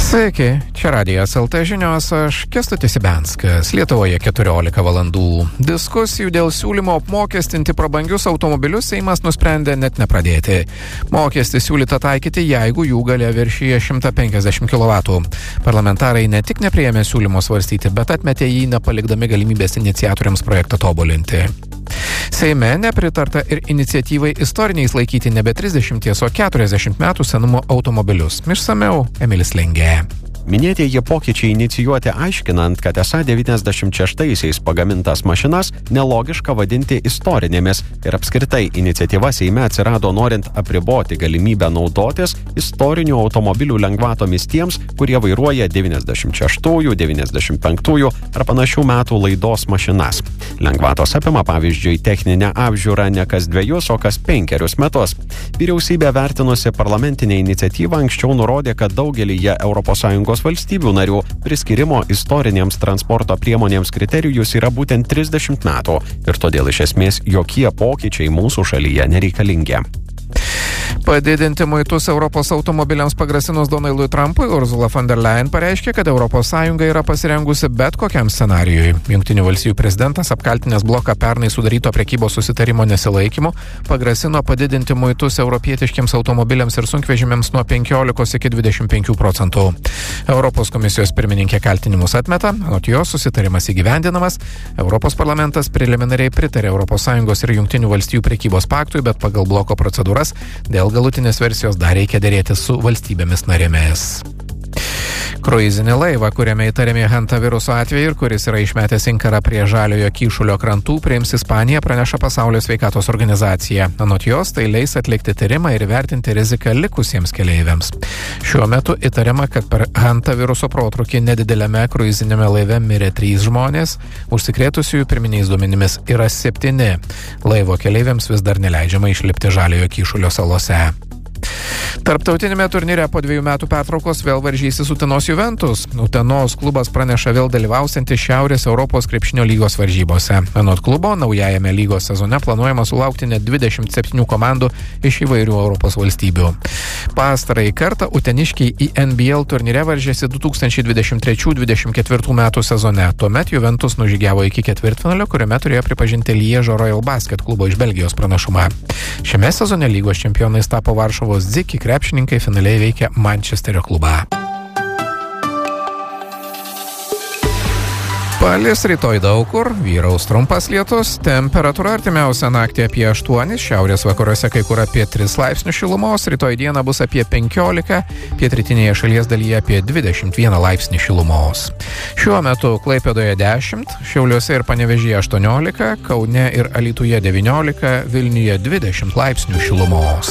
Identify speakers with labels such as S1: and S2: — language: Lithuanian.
S1: Sveiki, čia Radijas LT žinios, aš Kęstutis Ibenskas. Lietuvoje 14 valandų. Diskusijų dėl siūlymo apmokestinti prabangius automobilius Seimas nusprendė net nepradėti. Mokestį siūlyta taikyti, jeigu jų galia viršyja 150 kW. Parlamentarai ne tik nepriėmė siūlymo svarstyti, bet atmetė jį, nepalikdami galimybės iniciatoriams projektą tobulinti. Seime nepritarta ir iniciatyvai istoriniais laikyti nebe 30, o 40 metų senumo automobilius. Išsamiau Emilis Lengė.
S2: Minėtieji pokyčiai inicijuoti aiškinant, kad esą 96-aisiais pagamintas mašinas nelogiška vadinti istorinėmis ir apskritai iniciatyva Seime atsirado norint apriboti galimybę naudotis istorinių automobilių lengvatomis tiems, kurie vairuoja 96-ųjų, 95-ųjų ar panašių metų laidos mašinas. Lengvatos apima pavyzdžiui techninę apžiūrą ne kas 2, o kas 5 metus. Vyriausybė vertinusi parlamentinę iniciatyvą anksčiau nurodė, kad daugelyje ES valstybių narių priskirimo istorinėms transporto priemonėms kriterijus yra būtent 30 metų ir todėl iš esmės jokie pokyčiai mūsų šalyje nereikalingi.
S1: Padidinti muitus Europos automobiliams pagrasinus Donaldui Trumpui, Ursula von der Leyen pareiškė, kad ES yra pasirengusi bet kokiam scenarijui. Jungtinių valstijų prezidentas, apkaltinęs bloką pernai sudaryto prekybos susitarimo nesilaikymu, pagrasino padidinti muitus europietiškiams automobiliams ir sunkvežimiams nuo 15 iki 25%. Europos komisijos pirmininkė kaltinimus atmeta, anot jos susitarimas įgyvendinamas. Europos parlamentas preliminariai pritarė ES ir Jungtinių valstijų prekybos paktui, bet pagal bloko procedūras dėl galutinės versijos dar reikia dėrėtis su valstybėmis narėmis. Kruizinį laivą, kuriame įtariami hantaviruso atveju ir kuris yra išmetęs inkarą prie Žaliojo Kyšulio krantų, priims Ispanija, praneša Pasaulio sveikatos organizacija. Anot jos, tai leis atlikti tyrimą ir vertinti riziką likusiems keleiviams. Šiuo metu įtariama, kad per hantaviruso protrūkį nedidelėme kruizinėme laive mirė 3 žmonės, užsikrėtusiųjų pirminiais duomenimis yra 7. Laivo keleiviams vis dar neleidžiama išlipti Žaliojo Kyšulio salose. Tarptautinėme turnyre po 2 metų pertraukos vėl varžysis Utenos Juventus. Utenos klubas praneša vėl dalyvausiantis Šiaurės Europos krepšinio lygos varžybose. Anot klubo, naujajame lygos sezone planuojama sulaukti net 27 komandų iš įvairių Europos valstybių. Pastarąjį kartą uteniškiai į NBL turnyre varžėsi 2023-2024 metų sezone. Tuomet Juventus nužygiavo iki ketvirtfinalio, kuriame turėjo pripažinti Liežo Royal Basket klubo iš Belgijos pranašumą. Šiame sezone lygos čempionais tapo Varšuvos Dziki, krepšininkai finaliai veikia Mančesterio klubą. Palis rytoj daug kur, vyraus trumpas lietus, temperatūra artimiausią naktį apie 8, šiaurės vakaruose kai kur apie 3 laipsnių šilumos, rytoj dieną bus apie 15, pietrytinėje šalies dalyje apie 21 laipsnį šilumos. Šiuo metu Klaipėdoje 10, Šiauliuose ir Panevėžyje 18, Kaune ir Alytuje 19, Vilniuje 20 laipsnių šilumos.